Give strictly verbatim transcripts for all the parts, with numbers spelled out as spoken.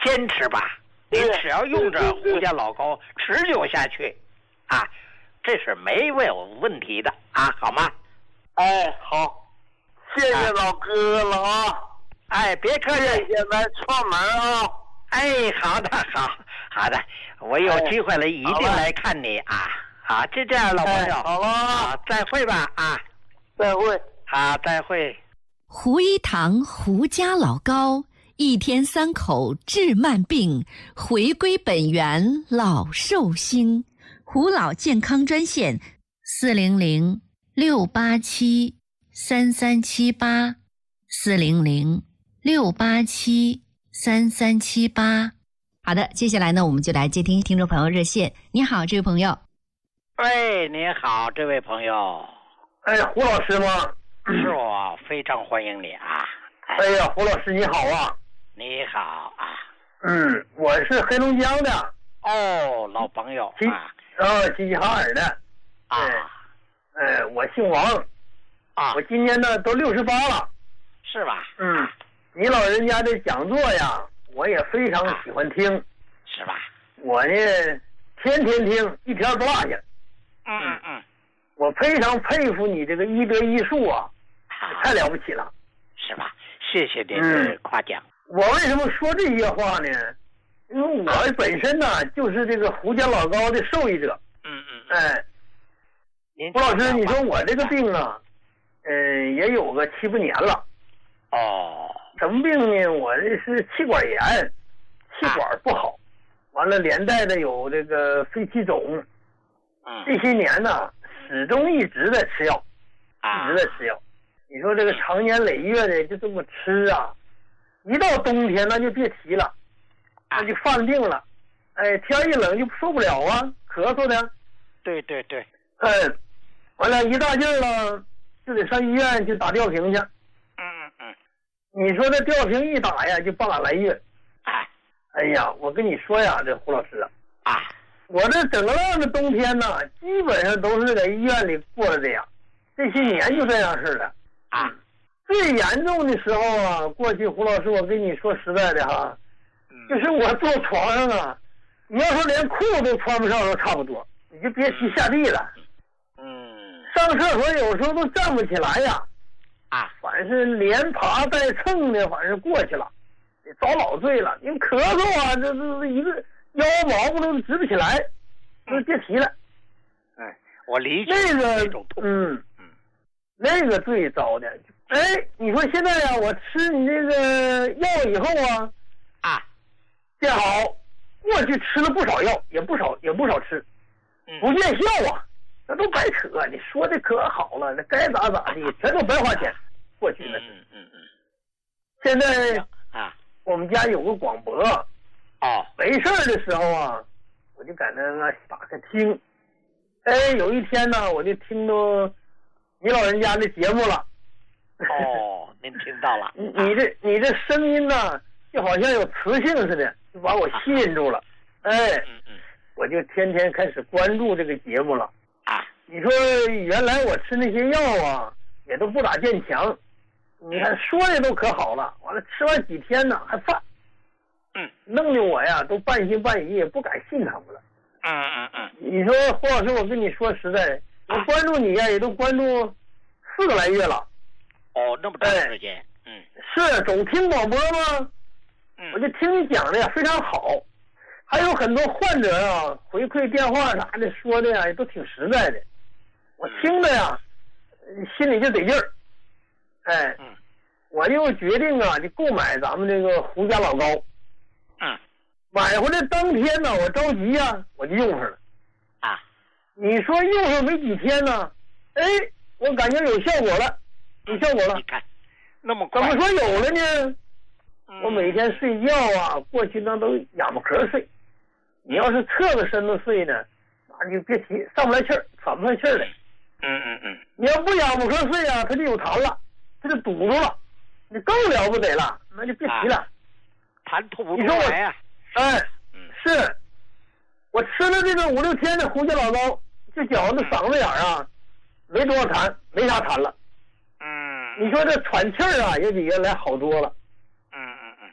坚持吧，你只要用着胡家老高持久下去，啊，这是没有问题的啊，好吗？ 哎，好，谢谢老哥了啊！ 哎，别客气， 谢谢来串门啊！ 哎，好的，好好的，我有机会了，一定来看你啊！好，就这样，老朋友， 好了， 好，再会吧啊！ 再会， 好，再会。 胡一堂胡家老高，一天三口治慢病，回归本源老寿星。胡老健康专线：四零零六八七三三七八，四零零六八七三三七八。好的，接下来呢，我们就来接听听众朋友热线。你好，这位朋友。 喂，你好，这位朋友。 哎，胡老师吗？ 是我，非常欢迎你啊！ 哎呀，胡老师你好啊！ 你好啊！ 嗯，我是黑龙江的。 哦，老朋友啊。 呃，齐齐哈尔的。 啊。 哎，我姓王。 啊。 我今年呢都六十八了。 是吧？ 嗯，你老人家的讲座呀，我也非常喜欢听。啊、 是吧？ 我呢，天天听，一天不落下。 嗯嗯嗯。 我非常佩服你这个医德医术啊，太了不起了， 是吧？谢谢您的夸奖。 嗯、我为什么说这些话呢？因为我本身呢、啊、就是这个胡家老高的受益者。 嗯嗯。 哎， 您胡老师，你说我这个病啊，嗯、呃，也有个七八年了。 哦。 什么病呢？我这是气管炎，气管不好，啊、完了连带的有这个肺气肿。 嗯。 这些年呢。始终一直在吃药，一直在吃药。你说这个长年累月的就这么吃啊，一到冬天那就别提了，那就犯病了。哎，天一冷就受不了啊，咳嗽的。 对对对。 哎，完了，一大劲儿了，就得上医院去打吊瓶去。 嗯嗯嗯。 你说这吊瓶一打呀，就半拉来月。 哎。 哎呀，我跟你说呀，这胡老师啊。 啊。 我这整个的冬天呢，基本上都是在医院里过了这样，这些年就这样似的啊。 最严重的时候啊，过去胡老师，我跟你说实在的哈，嗯、就是我坐床上啊，你要说连裤都穿不上都差不多，你就别提下地了。 嗯。 上厕所有时候都站不起来呀， 啊， 反正连爬带蹭的，反正过去了，遭老罪了。因为咳嗽啊，这这一个。腰毛不都直不起来，都别提了。 哎，我理解那个种痛。 嗯嗯，那个最糟的。哎，你说现在呀、啊，我吃你这个药以后啊， 啊， 见好，过去吃了不少药，也不少也不少吃， 嗯、 不见效啊，那都白扯。你说的可好了，那该咋咋地，全都白花钱。过去那是。 嗯嗯嗯。 现在啊， 我们家有个广播。 哦， 没事儿的时候啊，我就在那个打开听。哎，有一天呢，我就听到你老人家的节目了。 哦，您听到了。 你你这你这声音呢，就好像有磁性似的，就把我吸引住了。哎， 嗯嗯， 我就天天开始关注这个节目了。 啊， 你说原来我吃那些药啊，也都不咋见强。你看说的都可好了，完了吃完几天呢还犯。 嗯， 弄得我呀都半信半疑，也不敢信他们了。 嗯嗯嗯。 你说胡老师，我跟你说实在，我关注你呀，也都关注四个来月了。 哦，那么长时间。哎、嗯。 是总听广播吗？ 嗯。 我就听你讲的呀，非常好。还有很多患者啊，回馈电话啥的说的呀，也都挺实在的。我听着呀，嗯、心里就得劲儿。哎。 嗯。 我就决定啊，就购买咱们这个胡家老高。 嗯， 买回来当天呢，我着急呀、啊，我就用上了。 啊， 你说用上没几天呢，哎，我感觉有效果了，有效果了。 你看，那么快。 怎么说有了呢？ 嗯、 我每天睡觉啊，过去那都仰不壳睡。你要是侧个身子睡呢，那就别提，上不来气儿，喘不上气儿来。 嗯嗯嗯。 你要不仰不壳睡啊，它就有痰了，它就堵住了，你更了不得了，那就别提了。啊， 痰吐不出来呀、 啊！哎，嗯，是，我吃了这个五六天的胡家老高，就觉得嗓子眼儿啊，没多少痰，没啥痰了。 嗯。 你说这喘气儿啊，也比原来好多了。 嗯嗯嗯。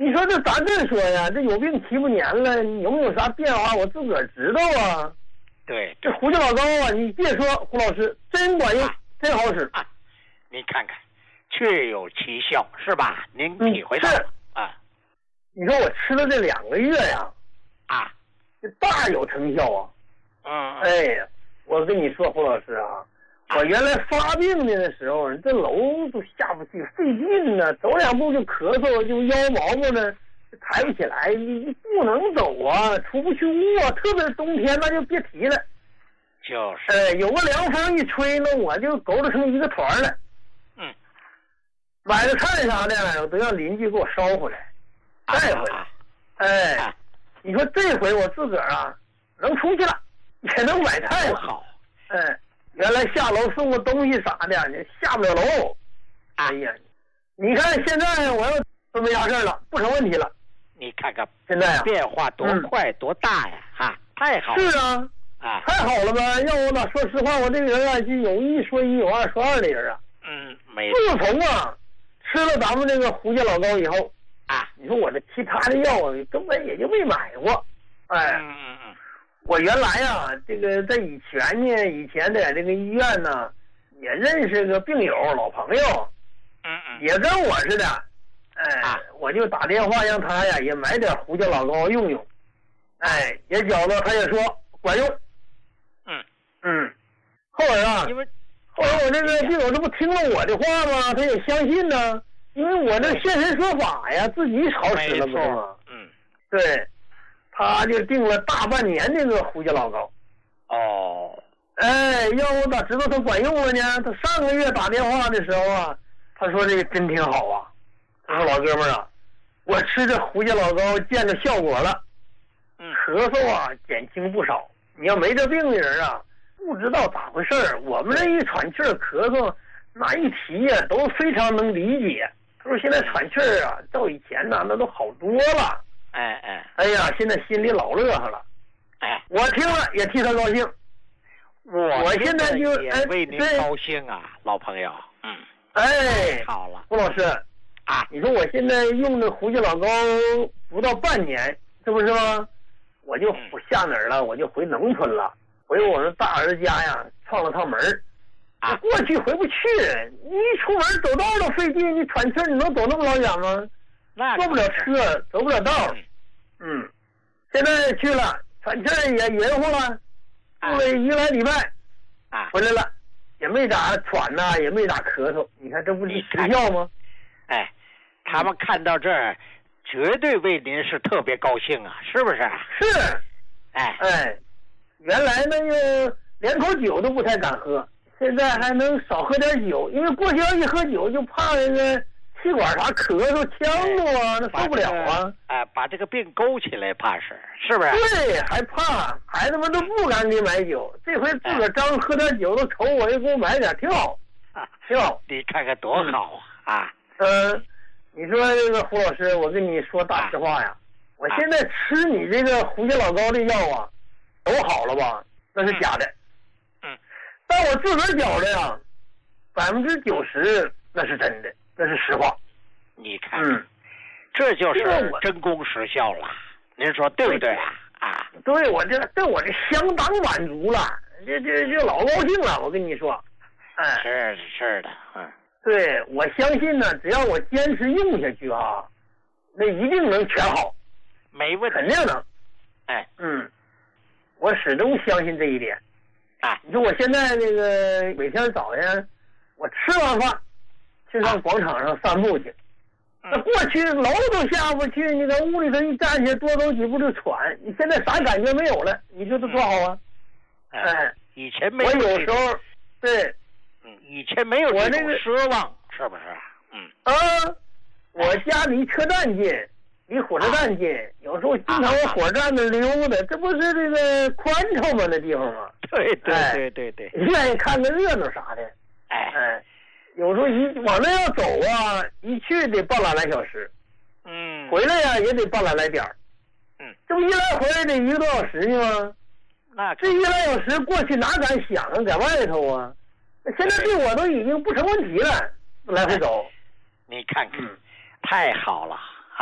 你说这咋这说呀？这有病七八年了，有没有啥变化？我自个儿知道啊。 对， 这胡椒老膏啊，你别说，胡老师真管用，啊、真好使啊！您看看，确有其效，是吧？您体会到了、 嗯、 啊？ 你说我吃了这两个月呀， 啊， 这大有成效啊！ 嗯， 哎呀，我跟你说，胡老师啊，我原来发病的时候，这楼都下不去，费劲呢，走两步就咳嗽，就腰毛毛呢，抬不起来，你你不能走啊，出不去屋啊，特别是冬天那就别提了。 就是， 哎，有个凉风一吹呢，我就勾搭成一个团了。 嗯， 买的菜啥的，我都让邻居给我捎回来，带回来。 啊、 哎、 啊， 你说这回我自个儿啊，能出去了，也能买菜了。 好。 哎，原来下楼送个东西啥的，你下不了楼。 啊、 哎呀，你看现在我要都没啥事了，不成问题了。 你看看现在啊， 变化多快、嗯、多大呀！哈，太好了。 是啊。 啊， 太好了吧！要我哪说实话，我这个人啊，就有一说一，有二说二的人啊。 嗯，没。 自从啊，吃了咱们这个胡椒老膏以后啊， 你说我这其他的药啊，根本也就没买过。哎， 嗯嗯嗯， 我原来啊，这个在以前呢，以前在这个医院呢，也认识个病友老朋友， 嗯嗯， 也跟我似的，哎， 啊、 我就打电话让他呀也买点胡椒老膏用用，哎，也觉得他也说管用。 嗯嗯，后来啊， 因为后来我这个病友这不听了我的话吗？他也相信呢，因为我这现身说法呀，自己好使了不是吗？ 嗯， 对，他就订了大半年这个胡椒老膏。 哦， 哎，要我咋知道他管用了呢？他上个月打电话的时候啊，他说这个真挺好啊。他说老哥们儿啊，我吃这胡椒老膏见着效果了， 嗯， 咳嗽啊减轻不少。你要没这病的人啊，不知道咋回事儿。我们这一喘气儿、咳嗽，那一提呀、啊，都非常能理解。他说现在喘气儿啊，照以前呢，那都好多了。 哎哎， 哎呀，现在心里老乐呵了。 哎， 我听了也替他高兴。 我我现在就也为您高兴啊，老朋友。嗯， 哎， 好了， 胡老师啊， 你说我现在用的胡椒老膏不到半年，是不是吗？我就下哪儿了？我就回农村了，回我们大儿家呀，串了趟门儿。 啊， 过去回不去，你一出门走道都费劲，你喘气儿，你能走那么老远吗？ 那坐不了车，走不了道。嗯，现在去了，喘气儿也匀乎了，住了一个来礼拜， 啊， 回来了，也没咋喘呐、啊，也没咋咳嗽。你看这不是实效吗？ 哎，他们看到这儿。绝对为您是特别高兴啊，是不是？ 是， 哎哎，原来那个连口酒都不太敢喝，现在还能少喝点酒，因为过去要一喝酒就怕那个气管啥咳嗽、呛着啊，那受不了啊。 哎，把这个病勾起来，怕是，是不是？ 对，还怕孩子们都不敢给买酒，这回自个儿张喝点酒都愁我，又给我买点，挺好，挺好。 你看看多好啊！啊， 嗯。你说这个胡老师，我跟你说大实话呀，啊、我现在吃你这个胡椒老膏的药啊，都好了吧？那是假的。 嗯。 但我自个儿觉得呀，百分之九十那是真的，那是实话。 你看， 嗯， 这就是真功实效了。您说对不对啊？啊， 对，我这对我这相当满足了，这这这老高兴了。我跟你说，哎， 是是的，嗯。 对，我相信呢，只要我坚持用下去啊，那一定能全好， 没问题， 肯定能。 哎， 嗯，我始终相信这一点。 啊， 你说我现在这个每天早上，我吃完饭，去上广场上散步去。 啊、 那过去楼都下不去，你在屋里头一站起来，多走几步就喘。你现在啥感觉没有了？你说这多好啊！ 嗯、哎，以前没有。我有时候对。 嗯，以前没有这种奢望，是不是？嗯啊，我家离车站近，离火车站近，啊、有时候经常往火车站那溜达，这不是这个宽敞吗？那地方吗？ 对对对对对， 愿意看个热闹啥的。 哎哎，有时候一往那要走啊，一去得半拉来小时， 嗯， 回来呀、啊、也得半拉来点儿， 嗯， 这不一来回来得一个多小时呢吗？ 那这一来小时过去哪敢想啊，在外头啊。现在对我都已经不成问题了，来回走。 你看看， 嗯、 太好了啊！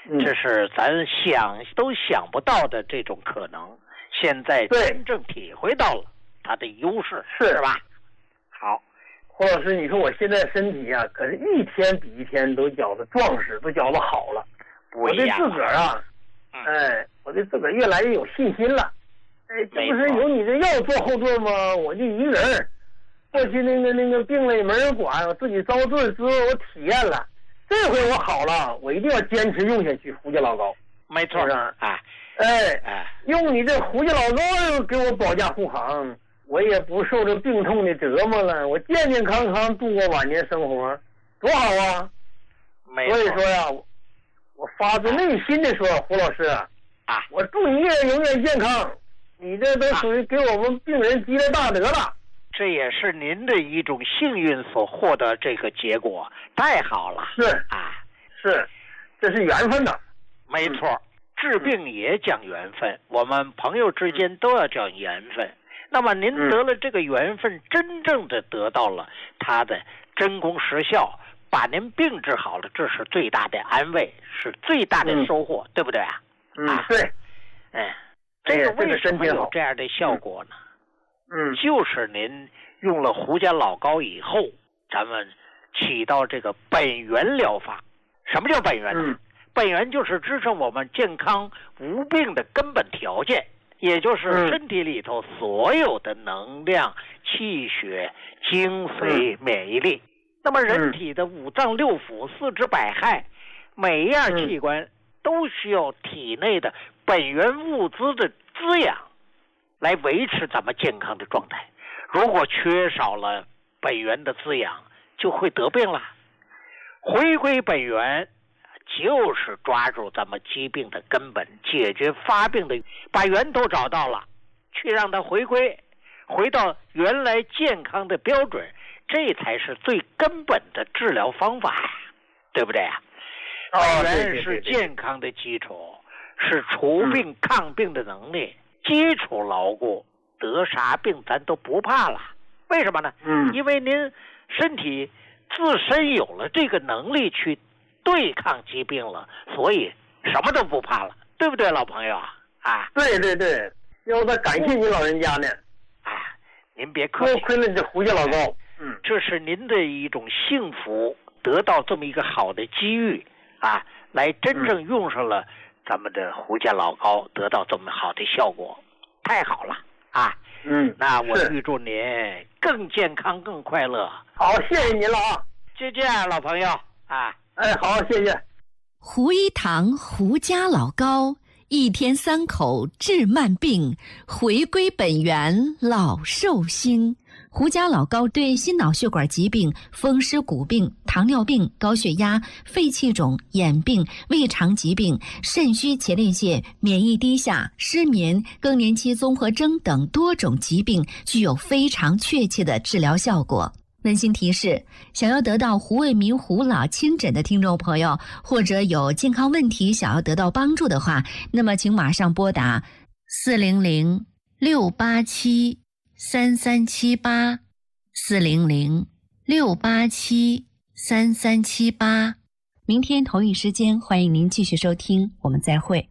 这是咱想都想不到的这种可能，现在真正体会到了它的优势， 是是吧？好， 胡老师，你说我现在身体啊，可是一天比一天都觉得壮实，都觉得好了。 不一样， 我对自个儿啊， 嗯、 哎，我对自个儿越来越有信心了。哎，这不是有你这药做后盾吗？我就一个人，过去那个那个病了也没人管，我自己遭罪之后我体验了，这回我好了，我一定要坚持用下去。胡家老高， 没错啊，哎哎，用你这胡家老高给我保驾护航，我也不受这病痛的折磨了，我健健康康度过晚年生活，多好啊！ 没错。 所以说呀，我发自内心的说，胡老师啊，我祝你也永远健康。你这都属于给我们病人积了大德了。 这也是您的一种幸运所获得这个结果，太好了。 是啊， 是，这是缘分呐。 没错，嗯、治病也讲缘分，嗯、我们朋友之间都要讲缘分。嗯、那么您得了这个缘分，嗯、真正的得到了它的真功实效，把您病治好了，这是最大的安慰，是最大的收获，嗯、对不对啊？ 嗯，啊、对， 哎。这个为什么有这样的效果呢？ 嗯， 就是您用了胡家老高以后，咱们起到这个本源疗法。什么叫本源呢？ 嗯、 本源就是支撑我们健康无病的根本条件，也就是身体里头所有的能量、气血、精髓、免疫力。 嗯、 那么人体的五脏六腑、四肢百骸，每一样器官都需要体内的本源物资的滋养，来维持咱们健康的状态。如果缺少了本源的滋养，就会得病了。回归本源，就是抓住咱们疾病的根本，解决发病的，把源头找到了，去让它回归，回到原来健康的标准，这才是最根本的治疗方法呀，对不对啊？本源是健康的基础，是除病抗病的能力，基础牢固，得啥病咱都不怕了。为什么呢？ 嗯， 因为您身体自身有了这个能力去对抗疾病了，所以什么都不怕了，对不对，老朋友啊？啊， 对对对，要再感谢您老人家呢。 啊，您别客气， 多亏了你这胡家老高。 嗯，这是您的一种幸福，得到这么一个好的机遇。啊，来真正用上了咱们的胡家老高，得到这么好的效果，太好了啊！ 嗯， 那我预祝您更健康、更快乐。 好，谢谢您了啊！ 就这样，老朋友啊！ 哎，好，谢谢。 胡一堂胡家老高，一天三口治慢病，回归本源老寿星。胡家老高对心脑血管疾病、风湿骨病、糖尿病、高血压、肺气肿、眼病、胃肠疾病、肾虚前列腺、免疫低下、失眠、更年期综合征等多种疾病具有非常确切的治疗效果。温馨提示：想要得到胡卫民胡老亲诊的听众朋友，或者有健康问题想要得到帮助的话，那么请马上拨打四零零六八七三三七八四零零六八七三三七八。明天同一时间，欢迎您继续收听，我们再会。